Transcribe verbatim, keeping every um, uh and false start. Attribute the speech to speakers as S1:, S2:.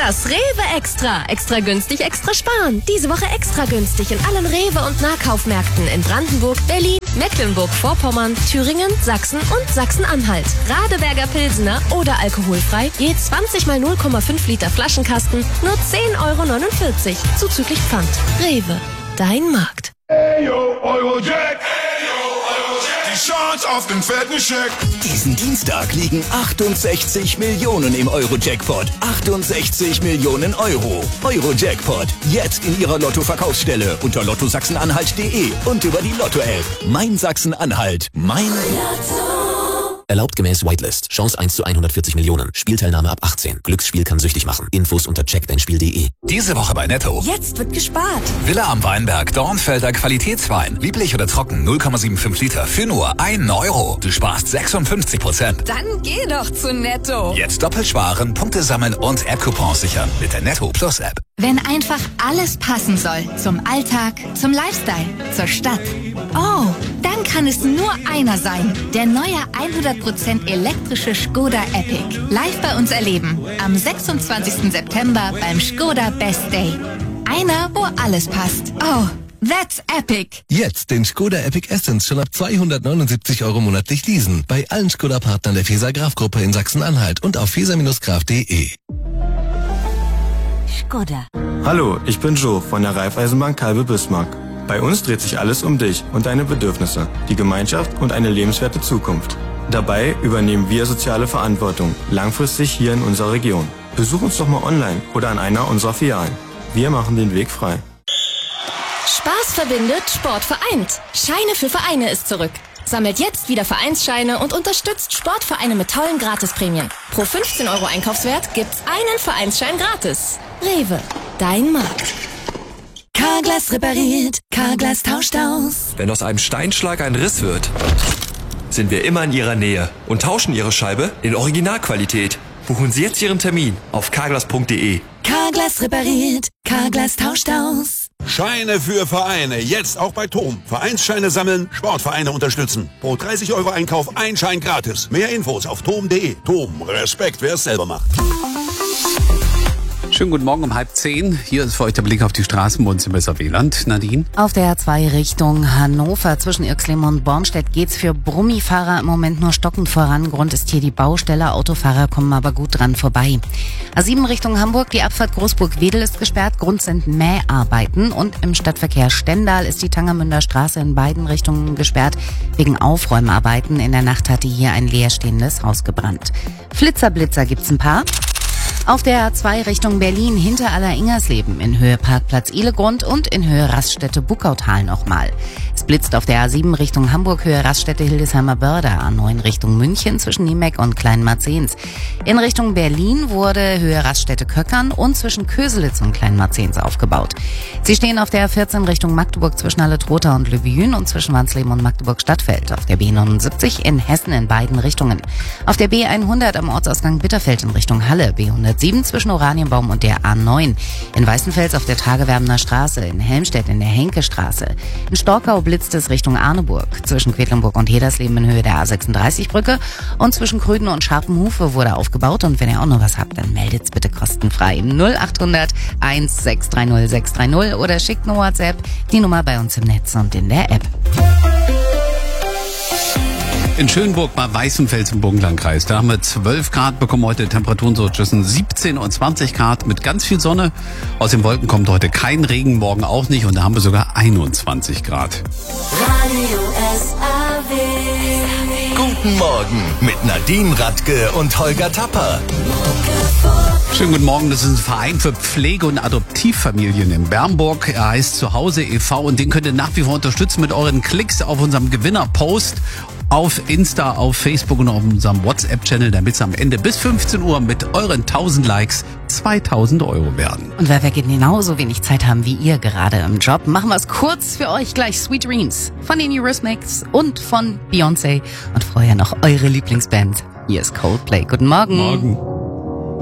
S1: Das Rewe Extra. Extra günstig, extra sparen. Diese Woche extra günstig in allen Rewe- und Nahkaufmärkten in Brandenburg, Berlin, Mecklenburg-Vorpommern, Thüringen, Sachsen und Sachsen-Anhalt. Radeberger Pilsener oder alkoholfrei, je zwanzig mal null Komma fünf Liter Flaschenkasten, nur zehn Euro neunundvierzig, zuzüglich Pfand. Rewe, dein Markt.
S2: Ayo, Eurojack! Die Chance auf den fetten Scheck!
S3: Diesen Dienstag liegen achtundsechzig Millionen im Euro-Jackpot. achtundsechzig Millionen Euro. Euro-Jackpot. Jetzt in Ihrer Lotto-Verkaufsstelle unter lotto sachsen-anhalt punkt de und über die Lotto-App. Mein Sachsen-Anhalt. Mein Lotto.
S4: Erlaubt gemäß Whitelist. Chance eins zu hundertvierzig Millionen. Spielteilnahme ab achtzehn. Glücksspiel kann süchtig machen. Infos unter check dein spiel punkt de.
S5: Diese Woche bei Netto.
S1: Jetzt wird gespart.
S5: Villa am Weinberg, Dornfelder Qualitätswein. Lieblich oder trocken, null Komma fünfundsiebzig Liter für nur einen Euro. Du sparst sechsundfünfzig Prozent.
S1: Dann geh doch zu Netto.
S5: Jetzt doppelt sparen, Punkte sammeln und App-Coupons sichern mit der Netto Plus App.
S6: Wenn einfach alles passen soll. Zum Alltag, zum Lifestyle, zur Stadt. Oh, dann kann es nur einer sein. Der neue hundert Prozent elektrische Skoda Epic. Live bei uns erleben. Am sechsundzwanzigsten September beim Skoda Best Day. Einer, wo alles passt. Oh, that's epic.
S7: Jetzt den Skoda Epic Essence schon ab zweihundertneunundsiebzig Euro monatlich leasen. Bei allen Skoda-Partnern der Feser-Graf-Gruppe in Sachsen-Anhalt und auf feser Bindestrich graf punkt de.
S6: Skoda.
S8: Hallo, ich bin Joe von der Raiffeisenbank Kalbe-Bismarck. Bei uns dreht sich alles um dich und deine Bedürfnisse, die Gemeinschaft und eine lebenswerte Zukunft. Dabei übernehmen wir soziale Verantwortung, langfristig hier in unserer Region. Besuch uns doch mal online oder an einer unserer Filialen. Wir machen den Weg frei.
S1: Spaß verbindet, Sport vereint. Scheine für Vereine ist zurück. Sammelt jetzt wieder Vereinsscheine und unterstützt Sportvereine mit tollen Gratisprämien. Pro fünfzehn Euro Einkaufswert gibt's einen Vereinsschein gratis. Rewe, dein Markt.
S9: Carglass repariert, Carglass tauscht aus.
S10: Wenn aus einem Steinschlag ein Riss wird, sind wir immer in Ihrer Nähe und tauschen Ihre Scheibe in Originalqualität. Buchen Sie jetzt Ihren Termin auf carglass punkt de.
S9: Carglass repariert, Carglass tauscht aus.
S2: Scheine für Vereine, jetzt auch bei Tom. Vereinsscheine sammeln, Sportvereine unterstützen. Pro dreißig Euro Einkauf ein Schein gratis. Mehr Infos auf tom punkt de. Tom, Respekt, wer es selber macht.
S11: Schönen guten Morgen um halb zehn. Hier ist für euch der Blick auf die Straßen bei uns im Weserwieland. Nadine?
S12: Auf der A zwei Richtung Hannover zwischen Irxleben und Bornstedt geht's für Brummifahrer im Moment nur stockend voran. Grund ist hier die Baustelle. Autofahrer kommen aber gut dran vorbei. A sieben Richtung Hamburg, die Abfahrt Großburg-Wedel ist gesperrt. Grund sind Mäharbeiten. Und im Stadtverkehr Stendal ist die Tangermünder Straße in beiden Richtungen gesperrt. Wegen Aufräumarbeiten. In der Nacht hatte hier ein leerstehendes Haus gebrannt. Flitzer-Blitzer gibt's ein paar. Auf der A zwei Richtung Berlin hinter Aller-Ingersleben in Höhe Parkplatz Ihlegrund und in Höhe Raststätte Buckautal nochmal. Es blitzt auf der A sieben Richtung Hamburg Höhe Raststätte Hildesheimer Börde, A neun Richtung München zwischen Niemeck und Kleinmarzens. In Richtung Berlin wurde Höhe Raststätte Köckern und zwischen Köselitz und Kleinmarzens aufgebaut. Sie stehen auf der A vierzehn Richtung Magdeburg zwischen Halle-Trotha und Löbjün und zwischen Wansleben und Magdeburg-Stadtfeld. Auf der B neunundsiebzig in Hessen in beiden Richtungen. Auf der B hundert am Ortsausgang Bitterfeld in Richtung Halle, B hundertsieben zwischen Oranienbaum und der A neun. In Weißenfels auf der Tagewerbener Straße, in Helmstedt in der Henke-Straße. In Storkau blitzt es Richtung Arneburg. Zwischen Quedlinburg und Hedersleben in Höhe der A sechsunddreißig-Brücke. Und zwischen Kröden und Scharpenhufe wurde aufgebaut. Und wenn ihr auch noch was habt, dann meldet's bitte kostenfrei. null achthundert eins sechs drei null sechs drei null oder schickt eine WhatsApp. Die Nummer bei uns im Netz und in der App.
S11: In Schönburg bei Weißenfels im Burgenlandkreis. Da haben wir zwölf Grad, bekommen heute Temperaturen so zwischen siebzehn und zwanzig Grad mit ganz viel Sonne. Aus den Wolken kommt heute kein Regen, morgen auch nicht und da haben wir sogar einundzwanzig Grad.
S9: Radio S A W.
S3: Guten Morgen mit Nadine Radke und Holger Tapper.
S11: Schönen guten Morgen, das ist ein Verein für Pflege- und Adoptivfamilien in Bernburg. Er heißt Zuhause e V und den könnt ihr nach wie vor unterstützen mit euren Klicks auf unserem Gewinner-Post. Auf Insta, auf Facebook und auf unserem WhatsApp-Channel, damit es am Ende bis fünfzehn Uhr mit euren tausend Likes zweitausend Euro werden.
S12: Und weil wir genauso wenig Zeit haben wie ihr gerade im Job, machen wir es kurz für euch gleich. Sweet Dreams von den Eurythmics und von Beyoncé. Und vorher noch eure Lieblingsband. Hier ist Coldplay. Guten Morgen.
S11: Morgen.